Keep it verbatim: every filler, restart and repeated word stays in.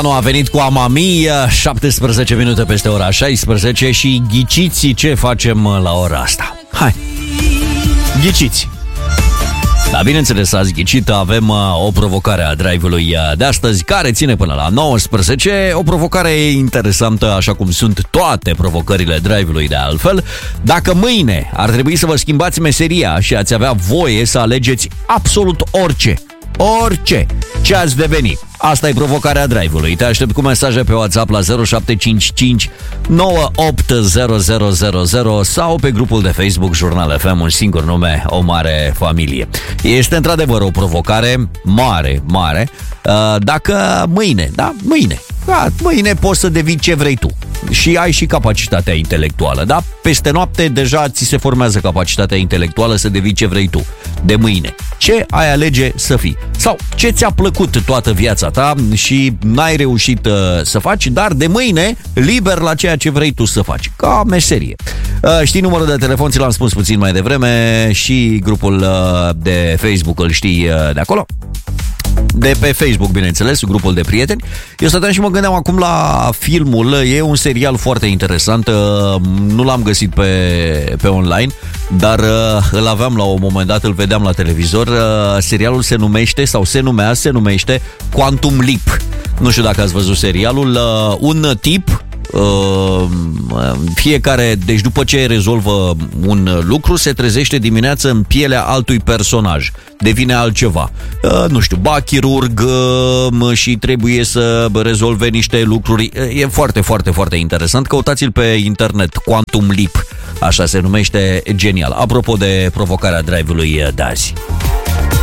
Nu a venit cu Amamia, șaptesprezece minute peste ora șaisprezece și ghiciți ce facem la ora asta. Hai, ghiciți! Da, bineînțeles, azi ghicit, avem uh, o provocare a drive-ului uh, de astăzi, care ține până la nouăsprezece, o provocare interesantă, așa cum sunt toate provocările drive-ului de altfel. Dacă mâine ar trebui să vă schimbați meseria și ați avea voie să alegeți absolut orice, orice, ce ați deveni? Asta e provocarea drive-ului. Te aștept cu mesaje pe WhatsApp la zero șapte cinci cinci nouă opt zero zero zero zero sau pe grupul de Facebook Jurnal F M, un singur nume, o mare familie. Este într-adevăr o provocare mare, mare. Dacă mâine, da, mâine, da, mâine poți să devii ce vrei tu și ai și capacitatea intelectuală, da? Peste noapte deja ți se formează capacitatea intelectuală să devii ce vrei tu. De mâine, ce ai alege să fii? Sau ce ți-a plăcut toată viața ta și n-ai reușit uh, să faci, dar de mâine liber la ceea ce vrei tu să faci, ca meserie. Uh, știi numărul de telefon, ți l-am spus puțin mai devreme, și grupul uh, de Facebook îl știi uh, de acolo. De pe Facebook, bineînțeles, grupul de prieteni. Eu stăteam și mă gândeam acum la filmul. E un serial foarte interesant. Nu l-am găsit pe, pe online, dar îl aveam la un moment dat, îl vedeam la televizor. Serialul se numește, sau se numea, se numește Quantum Leap. Nu știu dacă ați văzut serialul. Un tip, fiecare, deci după ce rezolvă un lucru, se trezește dimineața în pielea altui personaj, devine altceva, nu știu, ba chirurg, și trebuie să rezolve niște lucruri. E foarte, foarte, foarte interesant. Căutați-l pe internet, Quantum Leap, așa se numește, genial. Apropo de provocarea drive-ului de azi.